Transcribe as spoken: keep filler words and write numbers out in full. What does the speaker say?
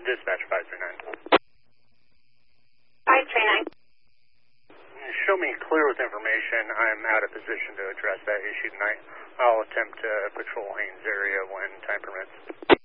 dispatch five three nine. five three nine. Show me clear with information. I'm out of position to address that issue tonight. I'll attempt to patrol Haynes area when time permits.